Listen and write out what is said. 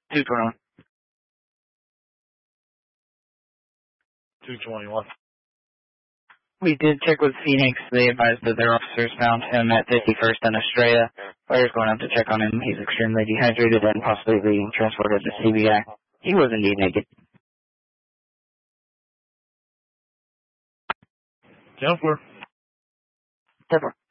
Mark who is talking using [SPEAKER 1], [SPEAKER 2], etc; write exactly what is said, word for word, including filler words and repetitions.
[SPEAKER 1] two twenty-one.
[SPEAKER 2] two twenty-one.
[SPEAKER 1] We did check with Phoenix. They advised that their officers found him at fifty-first and Estrella. Players going up to check on him. He's extremely dehydrated and possibly being transported to C B I. He was indeed naked.
[SPEAKER 2] ten four.
[SPEAKER 1] ten four.